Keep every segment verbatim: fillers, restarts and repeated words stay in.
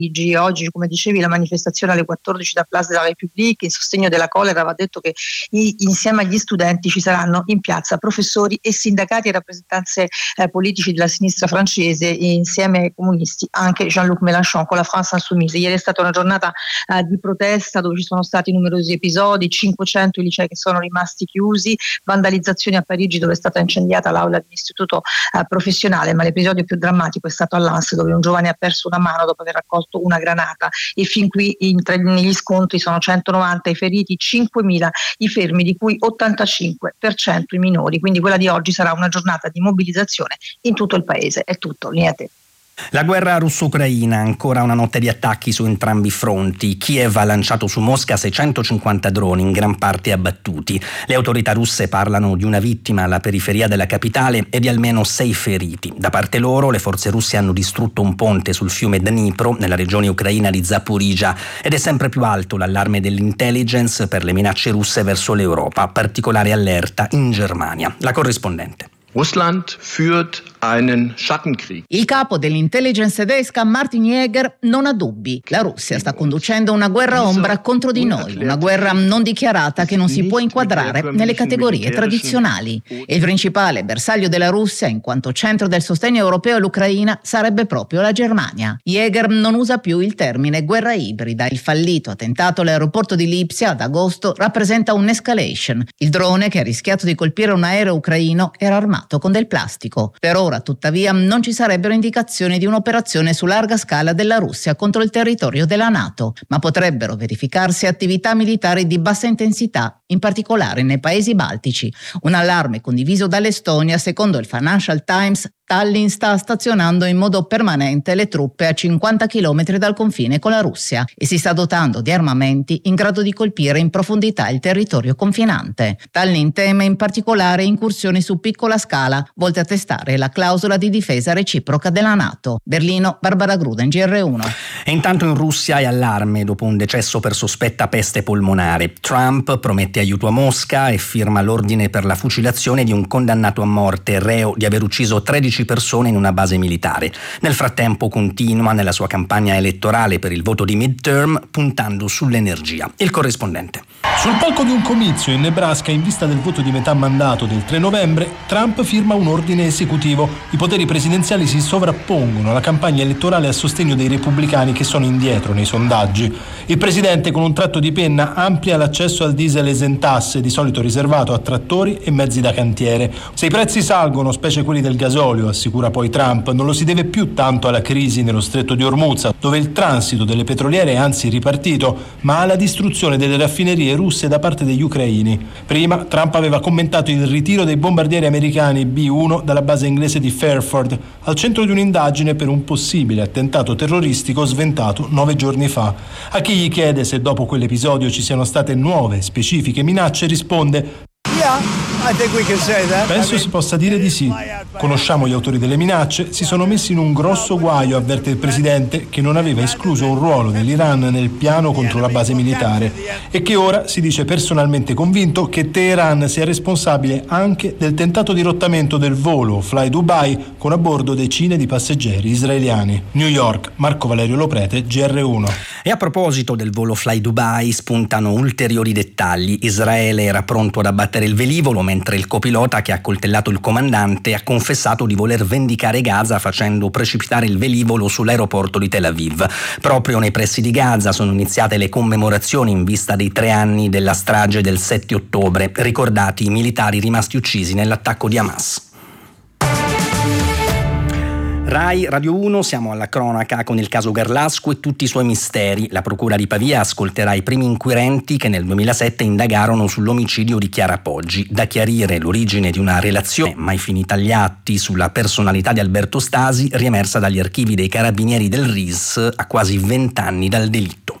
Oggi, come dicevi, la manifestazione alle quattordici da Place de la République in sostegno della collera. Va detto che insieme agli studenti ci saranno in piazza professori e sindacati e rappresentanze eh, politici della sinistra francese, e insieme ai comunisti anche Jean-Luc Mélenchon con la France Insoumise. Ieri è stata una giornata eh, di protesta dove ci sono stati numerosi episodi, cinquecento i licei che sono rimasti chiusi, vandalizzazioni a Parigi dove è stata incendiata l'aula dell'istituto eh, professionale, ma l'episodio più drammatico è stato a Lens, dove un giovane ha perso una mano dopo aver raccolto una granata, e fin qui in, tra, negli scontri sono centonovanta i feriti, cinquemila i fermi, di cui ottantacinque per cento i minori. Quindi quella di oggi sarà una giornata di mobilizzazione in tutto il paese. È tutto, linea a te. La guerra russo-ucraina, ancora una notte di attacchi su entrambi i fronti. Kiev ha lanciato su Mosca seicentocinquanta droni, in gran parte abbattuti. Le autorità russe parlano di una vittima alla periferia della capitale e di almeno sei feriti. Da parte loro, le forze russe hanno distrutto un ponte sul fiume Dnipro, nella regione ucraina di Zaporizhzhia, ed è sempre più alto l'allarme dell'intelligence per le minacce russe verso l'Europa, particolare allerta in Germania. La corrispondente. Russland führt einen Schattenkrieg. Il capo dell'intelligence tedesca Martin Jäger non ha dubbi. La Russia sta conducendo una guerra ombra contro di noi, una guerra non dichiarata che non si può inquadrare nelle categorie tradizionali. Il principale bersaglio della Russia, in quanto centro del sostegno europeo all'Ucraina, sarebbe proprio la Germania. Jäger non usa più il termine guerra ibrida. Il fallito attentato all'aeroporto di Lipsia ad agosto rappresenta un'escalation. Il drone, che ha rischiato di colpire un aereo ucraino, era armato con del plastico. Per ora, tuttavia, non ci sarebbero indicazioni di un'operazione su larga scala della Russia contro il territorio della NATO, ma potrebbero verificarsi attività militari di bassa intensità, in particolare nei paesi baltici. Un allarme condiviso dall'Estonia, secondo il Financial Times. Tallinn sta stazionando in modo permanente le truppe a cinquanta chilometri dal confine con la Russia e si sta dotando di armamenti in grado di colpire in profondità il territorio confinante. Tallinn teme in particolare incursioni su piccola scala volte a testare la clausola di difesa reciproca della NATO. Berlino, Barbara Gruden, G R uno. E intanto in Russia è allarme dopo un decesso per sospetta peste polmonare. Trump promette aiuto a Mosca e firma l'ordine per la fucilazione di un condannato a morte reo di aver ucciso tredici persone in una base militare. Nel frattempo continua nella sua campagna elettorale per il voto di midterm, puntando sull'energia. Il corrispondente. Sul palco di un comizio in Nebraska, in vista del voto di metà mandato del tre novembre, Trump firma un ordine esecutivo. I poteri presidenziali si sovrappongono alla campagna elettorale a sostegno dei repubblicani che sono indietro nei sondaggi. Il presidente, con un tratto di penna, amplia l'accesso al diesel esentasse, di solito riservato a trattori e mezzi da cantiere. Se i prezzi salgono, specie quelli del gasolio, assicura poi Trump, non lo si deve più tanto alla crisi nello stretto di Hormuz, dove il transito delle petroliere è anzi ripartito, ma alla distruzione delle raffinerie russe da parte degli ucraini. Prima Trump aveva commentato il ritiro dei bombardieri americani B uno dalla base inglese di Fairford, al centro di un'indagine per un possibile attentato terroristico sventato nove giorni fa. A chi gli chiede se dopo quell'episodio ci siano state nuove specifiche minacce, risponde: penso si possa dire di sì. Conosciamo gli autori delle minacce, si sono messi in un grosso guaio, avverte il presidente, che non aveva escluso un ruolo dell'Iran nel piano contro la base militare e che ora si dice personalmente convinto che Teheran sia responsabile anche del tentato dirottamento del volo Fly Dubai con a bordo decine di passeggeri israeliani. New York, Marco Valerio Loprete, G R uno. E a proposito del volo Fly Dubai spuntano ulteriori dettagli. Israele era pronto ad abbattere il velivolo, mentre il copilota che ha accoltellato il comandante ha confessato di voler vendicare Gaza facendo precipitare il velivolo sull'aeroporto di Tel Aviv. Proprio nei pressi di Gaza sono iniziate le commemorazioni in vista dei tre anni della strage del sette ottobre, ricordati i militari rimasti uccisi nell'attacco di Hamas. Rai Radio uno, siamo alla cronaca con il caso Garlasco e tutti i suoi misteri. La procura di Pavia ascolterà i primi inquirenti che nel duemilasette indagarono sull'omicidio di Chiara Poggi. Da chiarire l'origine di una relazione mai finita agli atti sulla personalità di Alberto Stasi, riemersa dagli archivi dei carabinieri del R I S a quasi vent'anni dal delitto.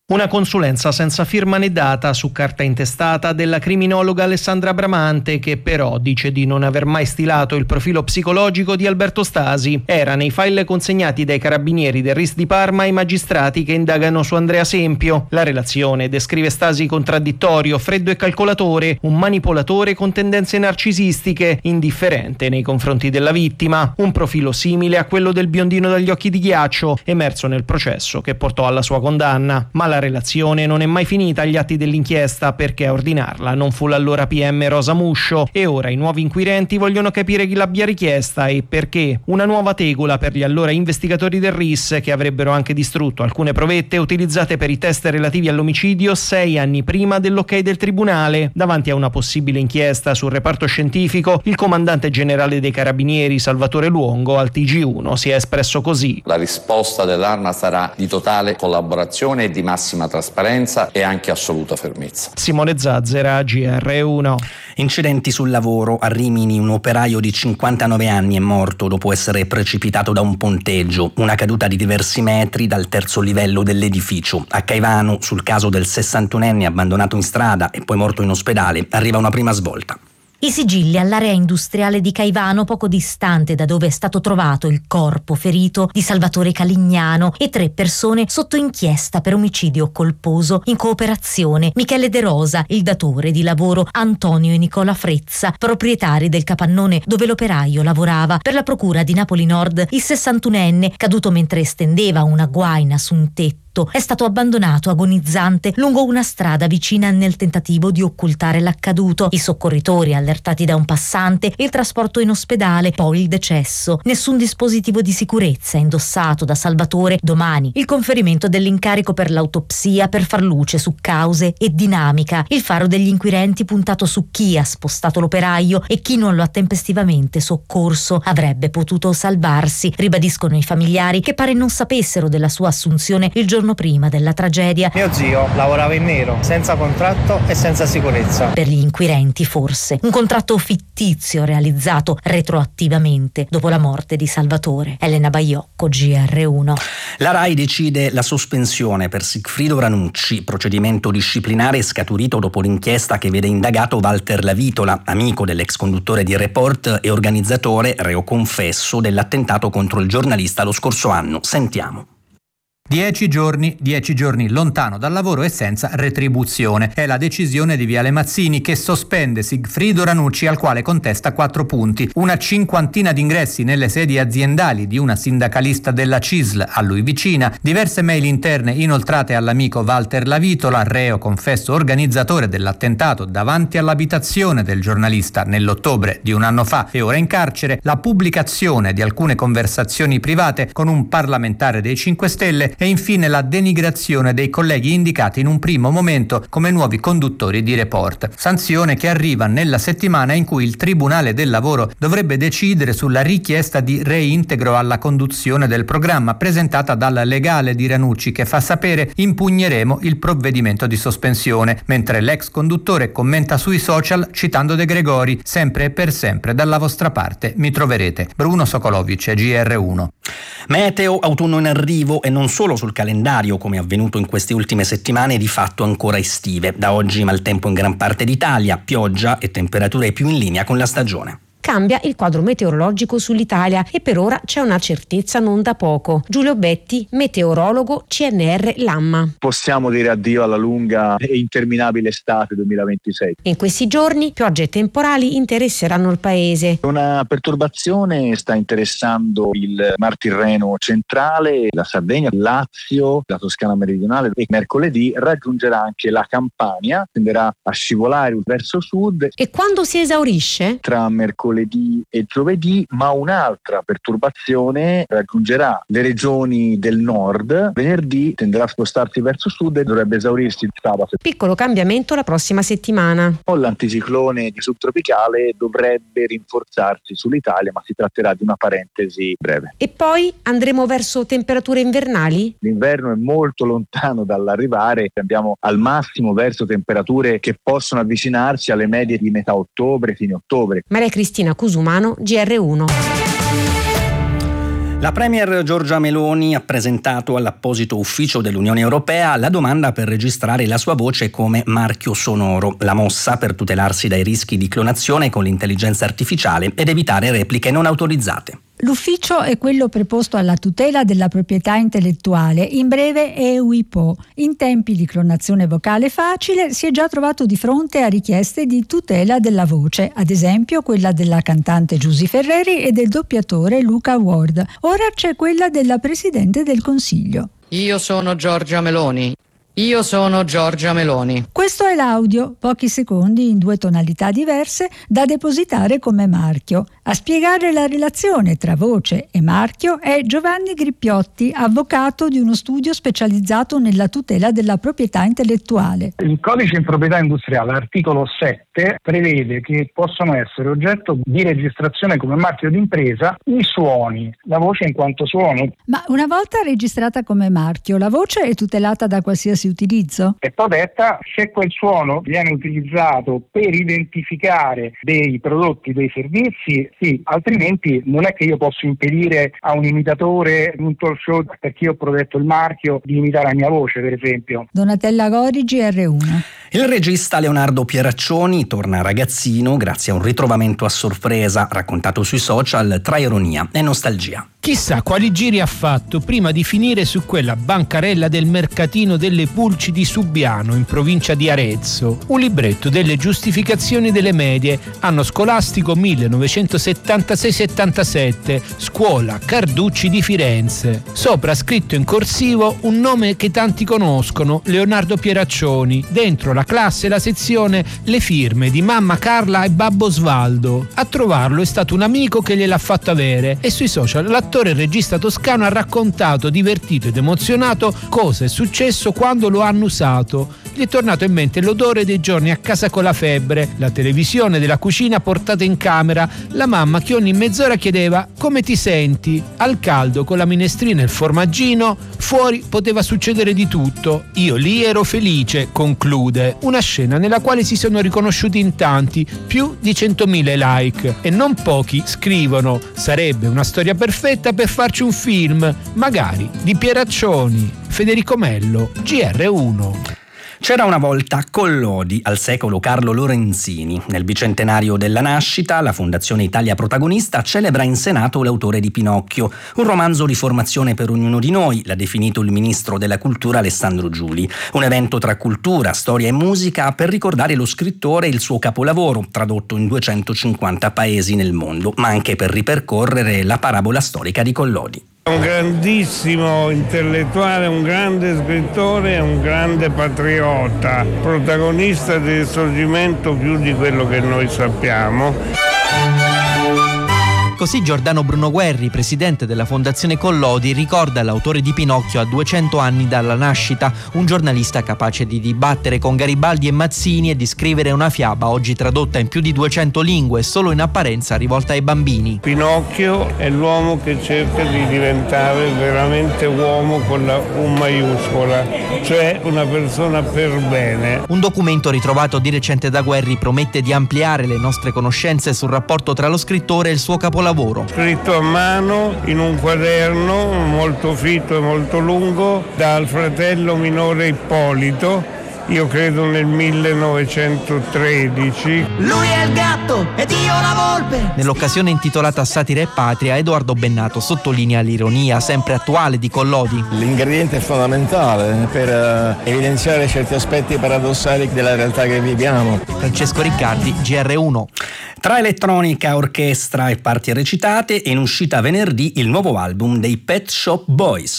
Una consulenza senza firma né data su carta intestata della criminologa Alessandra Bramante, che però dice di non aver mai stilato il profilo psicologico di Alberto Stasi. Era nei file consegnati dai carabinieri del R I S di Parma ai magistrati che indagano su Andrea Sempio. La relazione descrive Stasi contraddittorio, freddo e calcolatore, un manipolatore con tendenze narcisistiche, indifferente nei confronti della vittima. Un profilo simile a quello del biondino dagli occhi di ghiaccio, emerso nel processo che portò alla sua condanna. Ma la relazione non è mai finita agli atti dell'inchiesta, perché a ordinarla non fu l'allora P M Rosa Muscio, e ora i nuovi inquirenti vogliono capire chi l'abbia richiesta e perché. Una nuova tegola per gli allora investigatori del R I S, che avrebbero anche distrutto alcune provette utilizzate per i test relativi all'omicidio sei anni prima dell'ok del tribunale. Davanti a una possibile inchiesta sul reparto scientifico, il comandante generale dei carabinieri Salvatore Luongo al T G uno si è espresso così: la risposta dell'Arma sarà di totale collaborazione e di massima trasparenza e anche assoluta fermezza. Simone Zazzera, G R uno. Incidenti sul lavoro. A Rimini un operaio di cinquantanove anni è morto dopo essere precipitato da un ponteggio, una caduta di diversi metri dal terzo livello dell'edificio. A Caivano, sul caso del sessantunenne abbandonato in strada e poi morto in ospedale, arriva una prima svolta. I sigilli all'area industriale di Caivano, poco distante da dove è stato trovato il corpo ferito di Salvatore Calignano, e tre persone sotto inchiesta per omicidio colposo in cooperazione: Michele De Rosa, il datore di lavoro, Antonio e Nicola Frezza, proprietari del capannone dove l'operaio lavorava. Per la procura di Napoli Nord, il sessantunenne, caduto mentre stendeva una guaina su un tetto, è stato abbandonato agonizzante lungo una strada vicina nel tentativo di occultare l'accaduto. I soccorritori allertati da un passante, il trasporto in ospedale, poi il decesso. Nessun dispositivo di sicurezza indossato da Salvatore. Domani il conferimento dell'incarico per l'autopsia per far luce su cause e dinamica. Il faro degli inquirenti puntato su chi ha spostato l'operaio e chi non lo ha tempestivamente soccorso. Avrebbe potuto salvarsi, ribadiscono i familiari, che pare non sapessero della sua assunzione il giorno prima della tragedia. Mio zio lavorava in nero, senza contratto e senza sicurezza. Per gli inquirenti forse un contratto fittizio realizzato retroattivamente dopo la morte di Salvatore. Elena Baiocco, G R uno. La RAI decide la sospensione per Sigfrido Ranucci, procedimento disciplinare scaturito dopo l'inchiesta che vede indagato Walter Lavitola, amico dell'ex conduttore di Report e organizzatore, reo confesso, dell'attentato contro il giornalista lo scorso anno. Sentiamo. Dieci giorni, dieci giorni lontano dal lavoro e senza retribuzione. È la decisione di Viale Mazzini, che sospende Sigfrido Ranucci, al quale contesta quattro punti. Una cinquantina di ingressi nelle sedi aziendali di una sindacalista della C I S L a lui vicina, diverse mail interne inoltrate all'amico Walter Lavitola, reo confesso organizzatore dell'attentato davanti all'abitazione del giornalista nell'ottobre di un anno fa e ora in carcere, la pubblicazione di alcune conversazioni private con un parlamentare dei cinque Stelle e infine la denigrazione dei colleghi indicati in un primo momento come nuovi conduttori di Report. Sanzione che arriva nella settimana in cui il Tribunale del Lavoro dovrebbe decidere sulla richiesta di reintegro alla conduzione del programma presentata dal legale di Ranucci, che fa sapere: impugneremo il provvedimento di sospensione, mentre l'ex conduttore commenta sui social citando De Gregori: sempre e per sempre dalla vostra parte mi troverete. Bruno Sokolovic, G R uno. Meteo, autunno in arrivo, e non solo sul calendario come è avvenuto in queste ultime settimane, di fatto ancora estive. Da oggi maltempo in gran parte d'Italia, pioggia e temperature più in linea con la stagione. Cambia il quadro meteorologico sull'Italia e per ora c'è una certezza non da poco. Giulio Betti, meteorologo C N R Lamma. Possiamo dire addio alla lunga e interminabile estate duemilaventisei. In questi giorni piogge temporali interesseranno il paese. Una perturbazione sta interessando il Mar Tirreno centrale, la Sardegna, il Lazio, la Toscana meridionale, e mercoledì raggiungerà anche la Campania, tenderà a scivolare verso sud. E quando si esaurisce? Tra mercoledì e giovedì, ma un'altra perturbazione raggiungerà le regioni del nord. Venerdì tenderà a spostarsi verso sud e dovrebbe esaurirsi il sabato. Piccolo cambiamento la prossima settimana. L'anticiclone di subtropicale dovrebbe rinforzarsi sull'Italia, ma si tratterà di una parentesi breve. E poi andremo verso temperature invernali? L'inverno è molto lontano dall'arrivare, andiamo al massimo verso temperature che possono avvicinarsi alle medie di metà ottobre, fine ottobre. Maria Cristina Cusumano, G R uno. La premier Giorgia Meloni ha presentato all'apposito ufficio dell'Unione Europea la domanda per registrare la sua voce come marchio sonoro. La mossa per tutelarsi dai rischi di clonazione con l'intelligenza artificiale ed evitare repliche non autorizzate. L'ufficio è quello preposto alla tutela della proprietà intellettuale, in breve E U I P O. In tempi di clonazione vocale facile si è già trovato di fronte a richieste di tutela della voce, ad esempio quella della cantante Giusy Ferreri e del doppiatore Luca Ward. Ora c'è quella della Presidente del Consiglio. Io sono Giorgia Meloni. Io sono Giorgia Meloni. Questo è l'audio, pochi secondi in due tonalità diverse, da depositare come marchio. A spiegare la relazione tra voce e marchio è Giovanni Grippiotti, avvocato di uno studio specializzato nella tutela della proprietà intellettuale. Il codice in proprietà industriale, articolo sette, prevede che possono essere oggetto di registrazione come marchio d'impresa i suoni, la voce in quanto suono. Ma una volta registrata come marchio, la voce è tutelata da qualsiasi utilizzo? È protetta se quel suono viene utilizzato per identificare dei prodotti, dei servizi, sì, altrimenti non è che io posso impedire a un imitatore in un talk show, perché io ho protetto il marchio, di imitare la mia voce, per esempio. Donatella Gori, G R uno. Il regista Leonardo Pieraccioni torna ragazzino grazie a un ritrovamento a sorpresa raccontato sui social tra ironia e nostalgia. Chissà quali giri ha fatto prima di finire su quella bancarella del mercatino delle Pulci di Subiano, in provincia di Arezzo. Un libretto delle giustificazioni delle medie, anno scolastico millenovecentosettantasei settantasette, scuola Carducci di Firenze. Sopra scritto in corsivo un nome che tanti conoscono, Leonardo Pieraccioni. Dentro la classe e la sezione le firme di mamma Carla e babbo Osvaldo. A trovarlo è stato un amico che gliel'ha fatto avere e sui social l'attore e regista toscano ha raccontato, divertito ed emozionato, cosa è successo quando lo hanno usato. Gli è tornato in mente l'odore dei giorni a casa con la febbre, la televisione della cucina portata in camera, la mamma che ogni mezz'ora chiedeva come ti senti, al caldo con la minestrina e il formaggino, fuori poteva succedere di tutto, io lì ero felice, conclude. Una scena nella quale si sono riconosciuti in tanti, più di centomila like, e non pochi scrivono: sarebbe una storia perfetta per farci un film, magari di Pieraccioni. Federico Mello, G R uno. C'era una volta Collodi, al secolo Carlo Lorenzini. Nel bicentenario della nascita, la Fondazione Italia Protagonista celebra in Senato l'autore di Pinocchio, un romanzo di formazione per ognuno di noi, l'ha definito il ministro della Cultura Alessandro Giuli. Un evento tra cultura, storia e musica per ricordare lo scrittore e il suo capolavoro, tradotto in duecentocinquanta paesi nel mondo, ma anche per ripercorrere la parabola storica di Collodi. Un grandissimo intellettuale, un grande scrittore e un grande patriota, protagonista del Risorgimento più di quello che noi sappiamo. Così Giordano Bruno Guerri, presidente della Fondazione Collodi, ricorda l'autore di Pinocchio a duecento anni dalla nascita, un giornalista capace di dibattere con Garibaldi e Mazzini e di scrivere una fiaba oggi tradotta in più di duecento lingue e solo in apparenza rivolta ai bambini. Pinocchio è l'uomo che cerca di diventare veramente uomo con la U maiuscola, cioè una persona per bene. Un documento ritrovato di recente da Guerri promette di ampliare le nostre conoscenze sul rapporto tra lo scrittore e il suo capolavoro. Scritto a mano in un quaderno molto fitto e molto lungo dal fratello minore Ippolito, io credo nel millenovecentotredici. Lui è il gatto ed io la volpe. Nell'occasione intitolata Satira e Patria, Edoardo Bennato sottolinea l'ironia sempre attuale di Collodi. L'ingrediente è fondamentale per evidenziare certi aspetti paradossali della realtà che viviamo. Francesco Riccardi, G R uno. Tra elettronica, orchestra e parti recitate è in uscita venerdì il nuovo album dei Pet Shop Boys.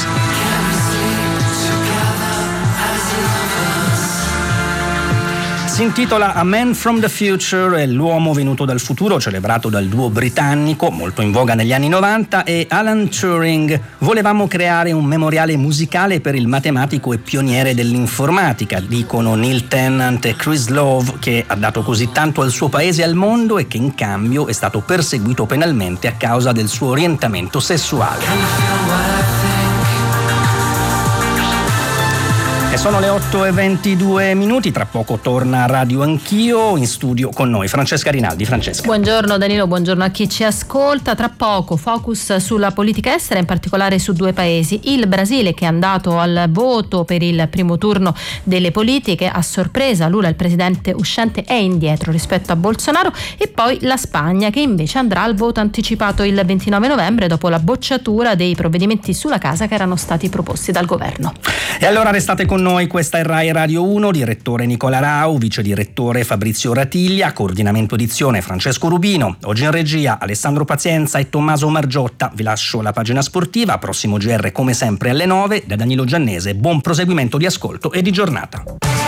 Si intitola A Man from the Future, è l'uomo venuto dal futuro, celebrato dal duo britannico, molto in voga negli anni novanta, e Alan Turing. Volevamo creare un memoriale musicale per il matematico e pioniere dell'informatica, dicono Neil Tennant e Chris Love, che ha dato così tanto al suo paese e al mondo e che in cambio è stato perseguito penalmente a causa del suo orientamento sessuale. E sono le otto e ventidue minuti, tra poco torna Radio Anch'io, in studio con noi Francesca Rinaldi. Francesca. Buongiorno Danilo, buongiorno a chi ci ascolta. Tra poco focus sulla politica estera, in particolare su due paesi. Il Brasile, che è andato al voto per il primo turno delle politiche, a sorpresa Lula, il presidente uscente, è indietro rispetto a Bolsonaro, e poi la Spagna, che invece andrà al voto anticipato il ventinove novembre dopo la bocciatura dei provvedimenti sulla casa che erano stati proposti dal governo. E allora restate con noi, questa è Rai Radio uno, direttore Nicola Rau, vice direttore Fabrizio Ratiglia, coordinamento edizione Francesco Rubino, oggi in regia Alessandro Pazienza e Tommaso Margiotta. Vi lascio la pagina sportiva, prossimo G R come sempre alle nove da Danilo Giannese. Buon proseguimento di ascolto e di giornata.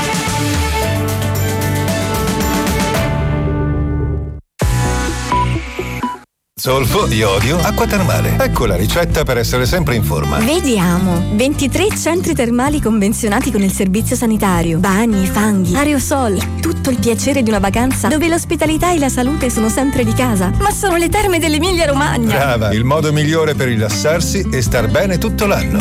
Zolfo, iodio, acqua termale. Ecco la ricetta per essere sempre in forma. Vediamo. ventitré centri termali convenzionati con il servizio sanitario. Bagni, fanghi, aerosol. Tutto il piacere di una vacanza dove l'ospitalità e la salute sono sempre di casa. Ma sono le terme dell'Emilia Romagna. Brava, il modo migliore per rilassarsi e star bene tutto l'anno.